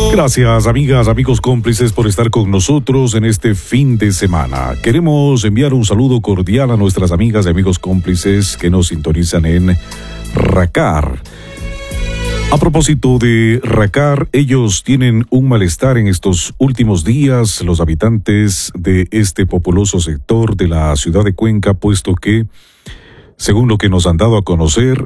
Gracias, amigas, amigos cómplices, por estar con nosotros en este fin de semana. Queremos enviar un saludo cordial a nuestras amigas y amigos cómplices que nos sintonizan en Racar. A propósito de Racar, ellos tienen un malestar en estos últimos días, los habitantes de este populoso sector de la ciudad de Cuenca, puesto que, según lo que nos han dado a conocer,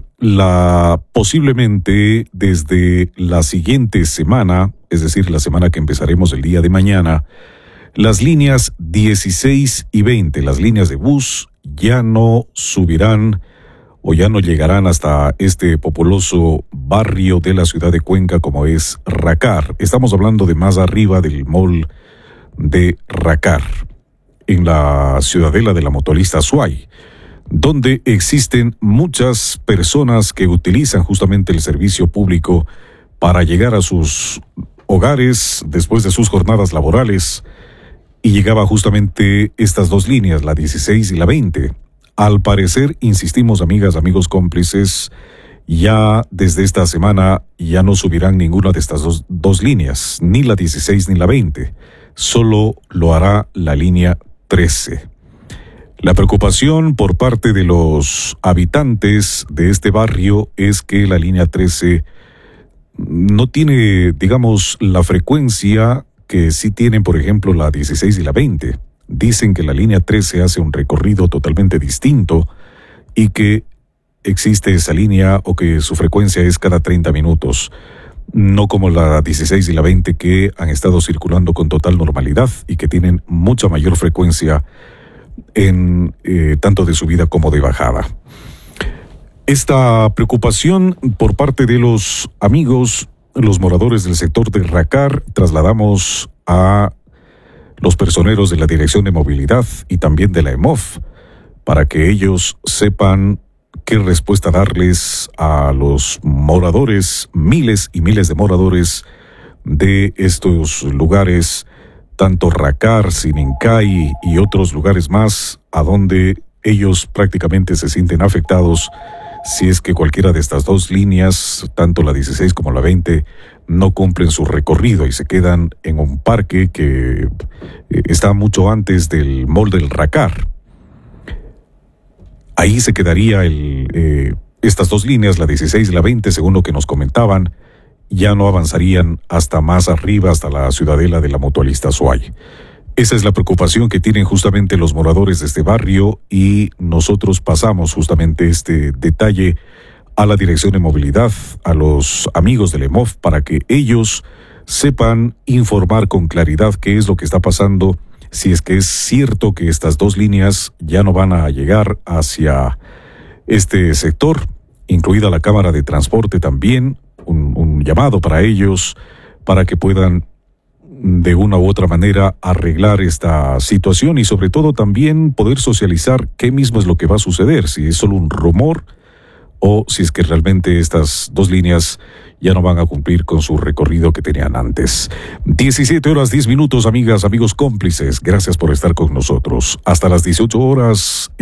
posiblemente desde la siguiente semana, es decir, la semana que empezaremos el día de mañana, las líneas 16 y 20, las líneas de bus, ya no subirán o ya no llegarán hasta este populoso barrio de la ciudad de Cuenca como es Racar. Estamos hablando de más arriba del mall de Racar, en la ciudadela de la mutualista Azuay, donde existen muchas personas que utilizan justamente el servicio público para llegar a sus hogares después de sus jornadas laborales, y llegaba justamente estas dos líneas, la 16 y la 20. Al parecer, insistimos, amigas, amigos cómplices, ya desde esta semana ya no subirán ninguna de estas dos líneas, ni la 16 ni la 20, solo lo hará la línea 13. La preocupación por parte de los habitantes de este barrio es que la línea 13 no tiene, digamos, la frecuencia que sí tienen, por ejemplo, la 16 y la 20. Dicen que la línea 13 hace un recorrido totalmente distinto y que existe esa línea o que su frecuencia es cada 30 minutos, no como la 16 y la 20 que han estado circulando con total normalidad y que tienen mucha mayor frecuencia en tanto de subida como de bajada. Esta preocupación por parte de los amigos, los moradores del sector de Racar, trasladamos a los personeros de la Dirección de Movilidad y también de la EMOF para que ellos sepan qué respuesta darles a los moradores, miles y miles de moradores de estos lugares, tanto Racar, Sinincay y otros lugares más, a donde ellos prácticamente se sienten afectados si es que cualquiera de estas dos líneas, tanto la 16 como la 20, no cumplen su recorrido y se quedan en un parque que está mucho antes del mall del Racar. Ahí se quedaría estas dos líneas, la 16 y la 20, según lo que nos comentaban, ya no avanzarían hasta más arriba, hasta la ciudadela de la mutualista Azuay. Esa es la preocupación que tienen justamente los moradores de este barrio y nosotros pasamos justamente este detalle a la Dirección de Movilidad, a los amigos del EMOF, para que ellos sepan informar con claridad qué es lo que está pasando, si es que es cierto que estas dos líneas ya no van a llegar hacia este sector, incluida la Cámara de Transporte también, un llamado para ellos, para que puedan de una u otra manera arreglar esta situación y sobre todo también poder socializar qué mismo es lo que va a suceder, si es solo un rumor o si es que realmente estas dos líneas ya no van a cumplir con su recorrido que tenían antes. 17:10, amigas, amigos cómplices, gracias por estar con nosotros. Hasta las 18 horas